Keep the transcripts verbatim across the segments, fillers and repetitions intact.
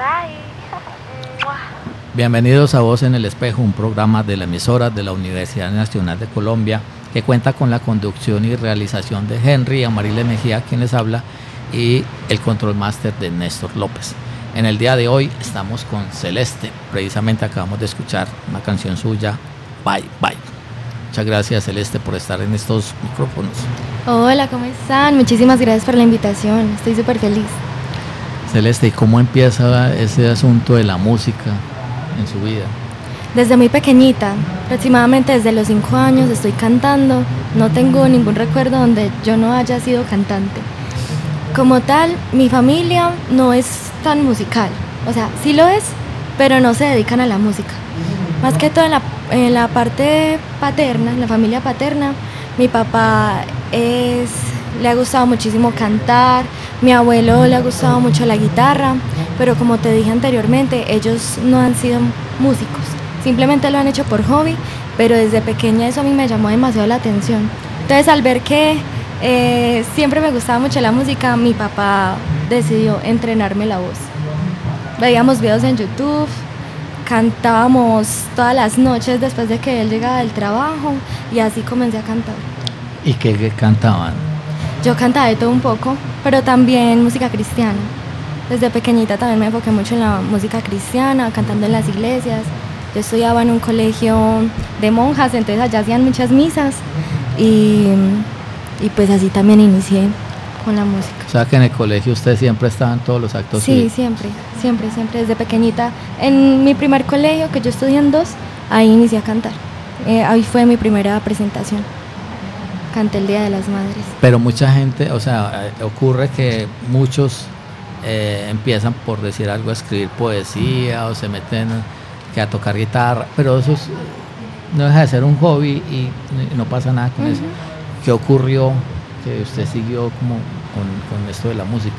Bienvenidos a Voz en el Espejo, un programa de la emisora de la Universidad Nacional de Colombia que cuenta con la conducción y realización de Henry Amarile Mejía, quien les habla, y el control máster de Néstor López. En el día de hoy estamos con Celeste. Precisamente acabamos de escuchar una canción suya, Bye Bye. Muchas gracias, Celeste, por estar en estos micrófonos. Hola, ¿cómo están? Muchísimas gracias por la invitación. Estoy súper feliz. Celeste, ¿y cómo empieza ese asunto de la música en su vida? Desde muy pequeñita, aproximadamente desde los cinco años estoy cantando. No tengo ningún recuerdo donde yo no haya sido cantante. Como tal, mi familia no es tan musical. O sea, sí lo es, pero no se dedican a la música. Más que todo en la, en la parte paterna, en la familia paterna, mi papá es, le ha gustado muchísimo cantar, mi abuelo le ha gustado mucho la guitarra, pero como te dije anteriormente, ellos no han sido músicos, simplemente lo han hecho por hobby, pero desde pequeña eso a mí me llamó demasiado la atención. Entonces, al ver que eh, siempre me gustaba mucho la música, mi papá decidió entrenarme la voz. Veíamos videos en YouTube, cantábamos todas las noches después de que él llegaba del trabajo y así comencé a cantar. ¿Y qué, qué cantaban? Yo cantaba de todo un poco, pero también música cristiana. Desde pequeñita también me enfoqué mucho en la música cristiana, cantando en las iglesias. Yo estudiaba en un colegio de monjas, entonces allá hacían muchas misas y, y pues así también inicié con la música. O sea que en el colegio usted siempre estaba en todos los actos. Sí, siempre, siempre, siempre, desde pequeñita. En mi primer colegio, que yo estudié en dos, ahí inicié a cantar. Eh, ahí fue mi primera presentación. Canté el Día de las Madres. Pero mucha gente, o sea, ocurre que muchos eh, empiezan, por decir algo, a escribir poesía o se meten que a tocar guitarra, pero eso es, no deja de ser un hobby y no pasa nada con uh-huh. eso. ¿Qué ocurrió que usted siguió como con, con esto de la música?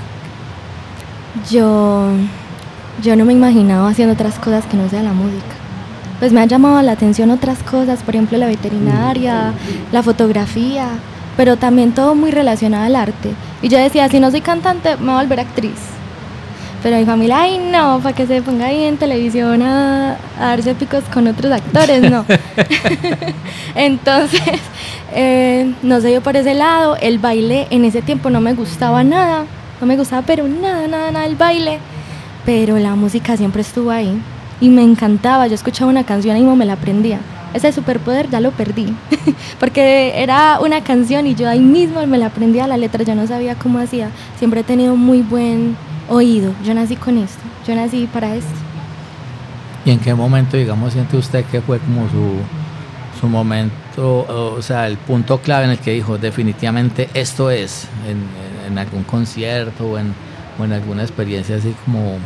Yo, yo no me imaginaba haciendo otras cosas que no sea la música. Pues me han llamado la atención otras cosas, por ejemplo la veterinaria, la fotografía, pero también todo muy relacionado al arte. Y yo decía, si no soy cantante, me voy a volver actriz. Pero mi familia, ay no, para que se ponga ahí en televisión a, a darse picos con otros actores, no. Entonces, eh, no se dio por ese lado. El baile en ese tiempo no me gustaba nada, no me gustaba pero nada, nada, nada el baile. Pero la música siempre estuvo ahí. Y me encantaba, yo escuchaba una canción y no me la aprendía. Ese superpoder ya lo perdí, porque era una canción y yo ahí mismo me la aprendía la letra, yo no sabía cómo hacía. Siempre he tenido muy buen oído, yo nací con esto, yo nací para esto. ¿Y en qué momento, digamos, siente usted que fue como su, su momento, o sea, el punto clave en el que dijo, definitivamente esto es, en, en algún concierto o en, o en alguna experiencia así como...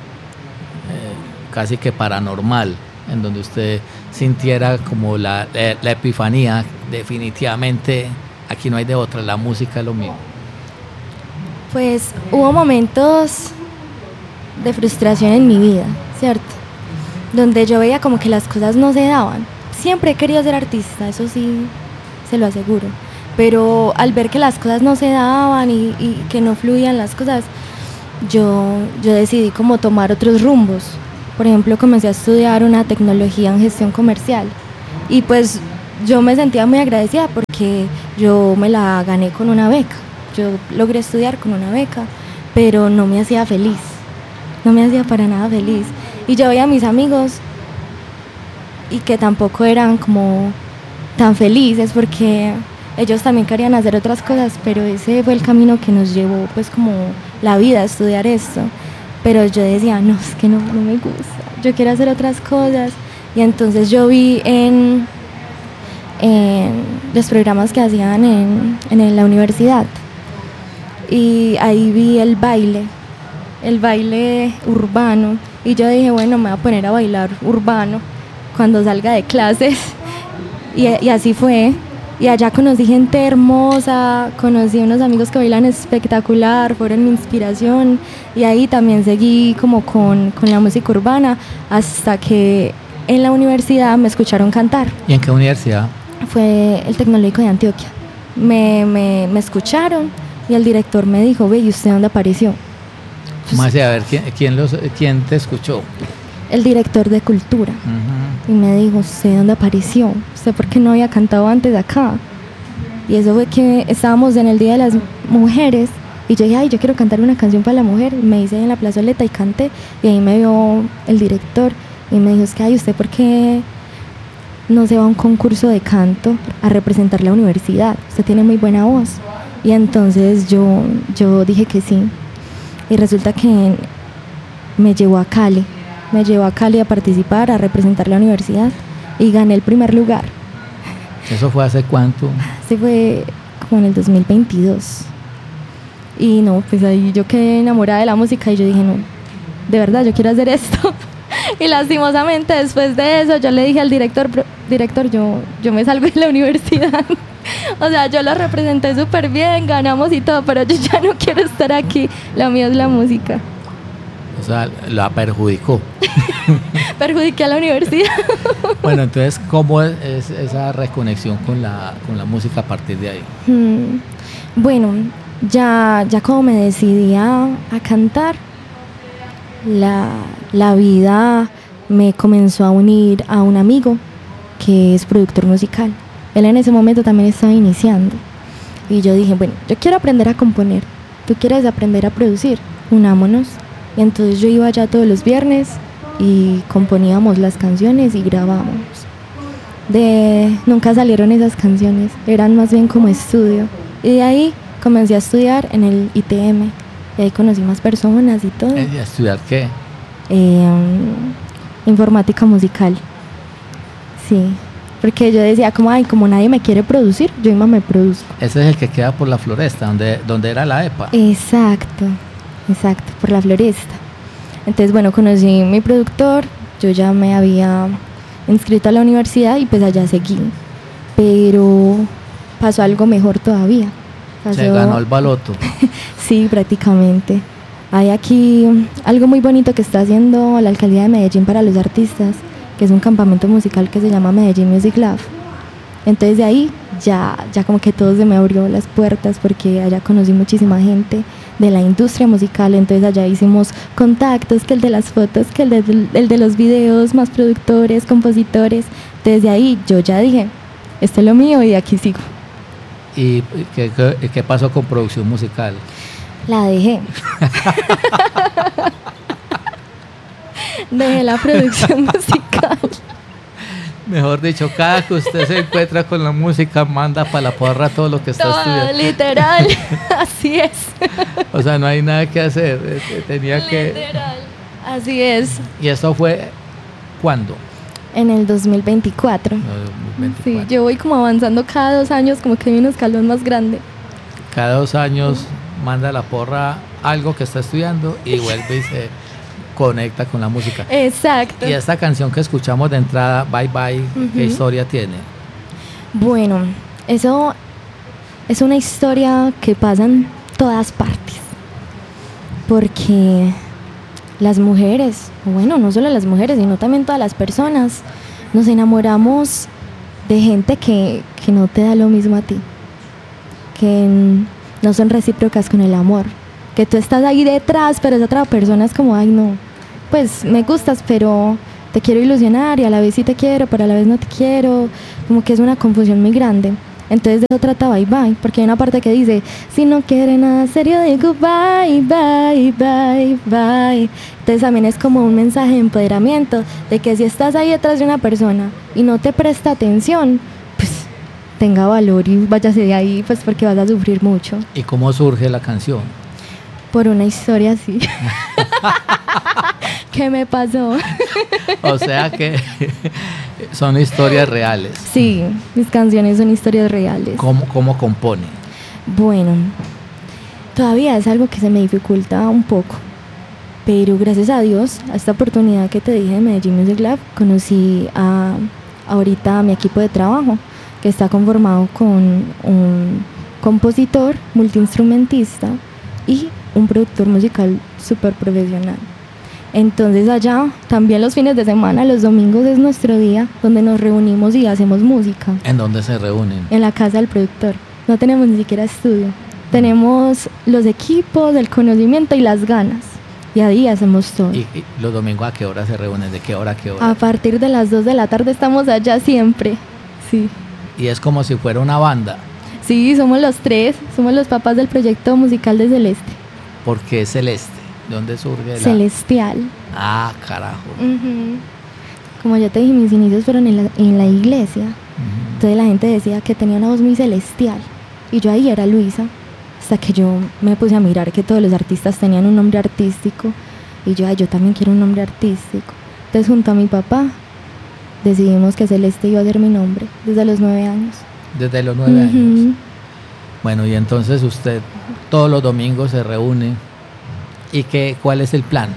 casi que paranormal, en donde usted sintiera como la, la, la epifanía, definitivamente aquí no hay de otra, la música es lo mío? Pues hubo momentos de frustración en mi vida, ¿cierto? Donde yo veía como que las cosas no se daban. Siempre he querido ser artista, eso sí, se lo aseguro, pero al ver que las cosas no se daban y, y que no fluían las cosas, yo, yo decidí como tomar otros rumbos. Por ejemplo, comencé a estudiar una tecnología en gestión comercial y pues yo me sentía muy agradecida porque yo me la gané con una beca. Yo logré estudiar con una beca, pero no me hacía feliz, no me hacía para nada feliz. Y yo veía a mis amigos y que tampoco eran como tan felices porque ellos también querían hacer otras cosas, pero ese fue el camino que nos llevó pues como la vida a estudiar esto. Pero yo decía, no, es que no, no me gusta, yo quiero hacer otras cosas. Y entonces yo vi en, en los programas que hacían en, en la universidad, y ahí vi el baile, el baile urbano, y yo dije, bueno, me voy a poner a bailar urbano cuando salga de clases, y, y así fue. Y allá conocí gente hermosa, conocí unos amigos que bailan espectacular, fueron mi inspiración, y ahí también seguí como con, con la música urbana hasta que en la universidad me escucharon cantar. ¿Y en qué universidad? Fue el Tecnológico de Antioquia. Me, me, me escucharon y el director me dijo, ve, ¿y usted dónde apareció? pues, Más a ver, ¿quién, quién, los, ¿quién te escuchó? el director de cultura. Uh-huh. Y me dijo, ¿usted dónde apareció? ¿Usted por qué no había cantado antes de acá? Y eso fue que estábamos en el Día de las Mujeres y yo dije, ay, yo quiero cantar una canción para la mujer. Y me hice en la plazoleta y canté. Y ahí me vio el director y me dijo, es que, ay, ¿usted por qué no se va a un concurso de canto a representar la universidad? Usted tiene muy buena voz. Y entonces yo, yo dije que sí. Y resulta que me llevó a Cali. Me llevó a Cali a participar, a representar la universidad. Y gané el primer lugar. ¿Eso fue hace cuánto? Se fue como en el dos mil veintidós. Y no, pues ahí yo quedé enamorada de la música y yo dije, no, de verdad yo quiero hacer esto. Y lastimosamente después de eso yo le dije al director, director, yo, yo me salgo de la universidad. O sea, yo lo representé súper bien, ganamos y todo, pero yo ya no quiero estar aquí. Lo mío es la música. O sea, la perjudicó. Perjudiqué a la universidad. Bueno, entonces, ¿cómo es, es esa reconexión con la, con la música a partir de ahí? Hmm, bueno, ya, ya como me decidí a, a cantar, la, la vida me comenzó a unir a un amigo que es productor musical. Él en ese momento también estaba iniciando. Y yo dije, bueno, yo quiero aprender a componer. ¿Tú quieres aprender a producir? Unámonos. Y entonces yo iba allá todos los viernes y componíamos las canciones y grabábamos. De, nunca salieron esas canciones, eran más bien como estudio. Y de ahí comencé a estudiar en el I T M. Y ahí conocí más personas y todo. ¿Y a estudiar qué? Eh, um, informática musical. Sí, porque yo decía como, ay, como nadie me quiere producir, yo misma me produzco. Ese es el que queda por la Floresta, donde, donde era la E P A. Exacto, exacto, por la Floresta. Entonces, bueno, conocí a mi productor, yo ya me había inscrito a la universidad y pues allá seguí. Pero pasó algo mejor todavía. Pasó... Se ganó el baloto. Sí, prácticamente. Hay aquí algo muy bonito que está haciendo la alcaldía de Medellín para los artistas, que es un campamento musical que se llama Medellín Music Lab. Entonces de ahí ya, ya como que todo se me abrió las puertas porque allá conocí muchísima gente de la industria musical. Entonces allá hicimos contactos, que el de las fotos, que el de, el de los videos, más productores, compositores. Desde ahí yo ya dije, esto es lo mío y aquí sigo. ¿Y qué, qué, qué pasó con producción musical? La dejé. Dejé la producción musical. Mejor dicho, cada que usted se encuentra con la música, manda para la porra todo lo que está Todo, estudiando. literal, así es. O sea, no hay nada que hacer. Tenía que... Literal, así es. ¿Y eso fue cuándo? En el dos mil veinticuatro. No, dos mil veinticuatro. Sí, yo voy como avanzando cada dos años, como que hay un escalón más grande. Cada dos años manda la porra algo que está estudiando y vuelve y se conecta con la música. Exacto. Y esta canción que escuchamos de entrada, Bye Bye, uh-huh. ¿Qué historia tiene? Bueno, eso es una historia que pasa en todas partes. Porque las mujeres, bueno, no solo las mujeres, sino también todas las personas, nos enamoramos de gente que, que no te da lo mismo a ti. Que no son recíprocas con el amor. Que tú estás ahí detrás, pero esa otra persona es como, ay no, pues me gustas, pero te quiero ilusionar y a la vez sí te quiero, pero a la vez no te quiero. Como que es una confusión muy grande. Entonces de eso trata Bye Bye, porque hay una parte que dice, si no quiere nada serio, digo bye, bye, bye, bye. Entonces también es como un mensaje de empoderamiento, de que si estás ahí detrás de una persona y no te presta atención, pues tenga valor y váyase de ahí, pues porque vas a sufrir mucho. ¿Y cómo surge la canción? Por una historia así. ¿Qué me pasó? O sea que son historias reales. Sí, mis canciones son historias reales. ¿Cómo, cómo compone? Bueno, todavía es algo que se me dificulta un poco, pero gracias a Dios, a esta oportunidad que te dije de Medellín Music Lab, conocí a, ahorita a mi equipo de trabajo, que está conformado con un compositor, multiinstrumentista y un productor musical súper profesional. Entonces allá también los fines de semana, los domingos es nuestro día donde nos reunimos y hacemos música. ¿En dónde se reúnen? En la casa del productor. No tenemos ni siquiera estudio. Tenemos los equipos, el conocimiento y las ganas. y ahí hacemos todo. ¿Y, y los domingos a qué hora se reúnen? ¿De qué hora a qué hora? A partir de las dos de la tarde estamos allá siempre, sí. Y es como si fuera una banda. Sí, somos los tres, somos los papás del proyecto musical de Celeste. ¿Por qué Celeste? ¿De dónde surge la...? Celestial. Ah, carajo. Uh-huh. Como ya te dije, mis inicios fueron en la, en la iglesia. Uh-huh. Entonces la gente decía que tenía una voz muy celestial. Y yo ahí era Luisa. Hasta que yo me puse a mirar que todos los artistas tenían un nombre artístico. Y yo, ay, yo también quiero un nombre artístico. Entonces junto a mi papá decidimos que Celeste iba a ser mi nombre desde los nueve años. Desde los nueve uh-huh. años. Bueno, y entonces usted todos los domingos se reúne. ¿Y qué, cuál es el plan?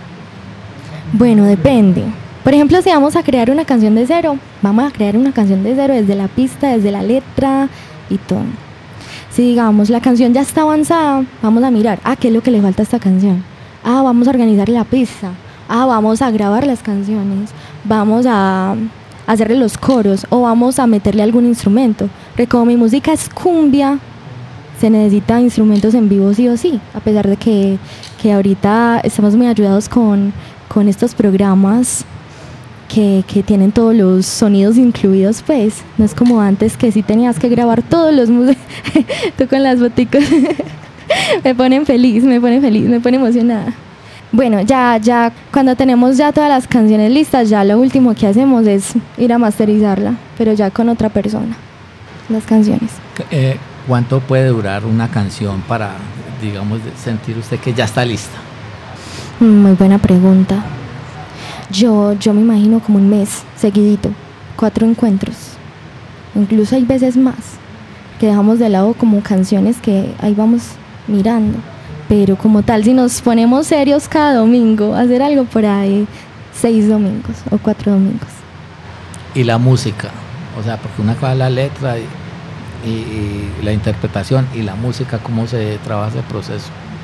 Bueno, depende. Por ejemplo, si vamos a crear una canción de cero, vamos a crear una canción de cero desde la pista, desde la letra y todo. Si digamos, la canción ya está avanzada, vamos a mirar, ah, ¿qué es lo que le falta a esta canción? Ah, vamos a organizar la pista. Ah, vamos a grabar las canciones. Vamos a hacerle los coros o vamos a meterle algún instrumento. Porque como mi música es cumbia, se necesita instrumentos en vivo sí o sí, a pesar de que, que ahorita estamos muy ayudados con, con estos programas que, que tienen todos los sonidos incluidos, pues no es como antes que sí tenías que grabar todos los músicos. Tú con las boticas me ponen feliz, me ponen feliz, me pone emocionada. Bueno, ya, ya cuando tenemos ya todas las canciones listas, ya lo último que hacemos es ir a masterizarla, pero ya con otra persona, las canciones. Eh, ¿Cuánto puede durar una canción para, digamos, sentir usted que ya está lista? Muy buena pregunta. Yo, yo me imagino como un mes seguidito, cuatro encuentros. Incluso hay veces más, que dejamos de lado como canciones que ahí vamos mirando. Pero como tal, si nos ponemos serios cada domingo, hacer algo por ahí, seis domingos o cuatro domingos. ¿Y la música? O sea, porque una cosa es la letra y... Y, y la interpretación y la música, ¿cómo se trabaja ese proceso?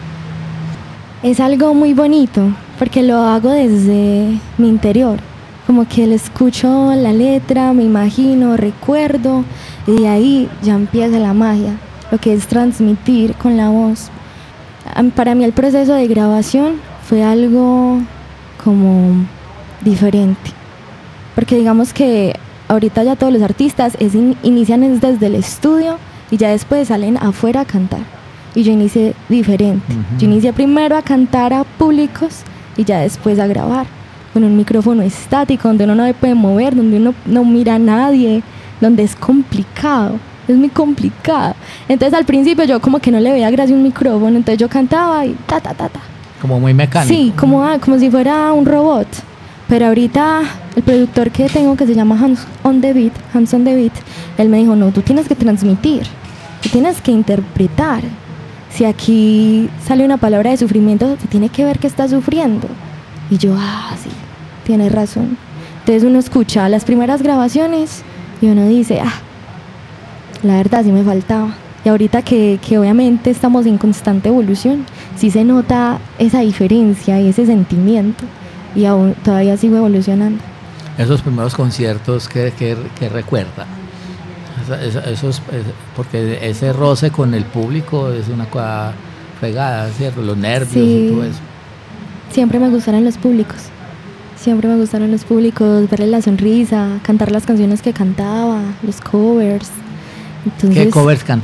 Es algo muy bonito porque lo hago desde mi interior, como que le escucho la letra, me imagino, recuerdo y de ahí ya empieza la magia, lo que es transmitir con la voz. Para mí el proceso de grabación fue algo como diferente, porque digamos que ahorita ya todos los artistas es in, inician es desde el estudio y ya después salen afuera a cantar. Y yo inicié diferente. Uh-huh. Yo inicié primero a cantar a públicos y ya después a grabar. Con un micrófono estático, donde uno no se puede mover, donde uno no mira a nadie, donde es complicado. Es muy complicado. Entonces al principio yo como que no le veía gracia a un micrófono, entonces yo cantaba y ta, ta, ta, ta. Como muy mecánico. Sí, como, como si fuera un robot. Pero ahorita el productor que tengo, que se llama Hans on the Beat, Hans on the Beat, él me dijo, no, tú tienes que transmitir, tú tienes que interpretar. Si aquí sale una palabra de sufrimiento, se tiene que ver que está sufriendo. Y yo, ah, sí, tienes razón. Entonces uno escucha las primeras grabaciones y uno dice, ah, la verdad sí me faltaba. Y ahorita que, que obviamente estamos en constante evolución, sí se nota esa diferencia y ese sentimiento. Y aún todavía sigo evolucionando. Esos primeros conciertos que, que, que recuerda, esos, esos, porque ese roce con el público es una cosa pegada, ¿cierto? Los nervios sí. Y todo eso. Siempre me gustaron los públicos, siempre me gustaron los públicos, verle la sonrisa, cantar las canciones que cantaba, los covers. Entonces, ¿qué covers cantaba?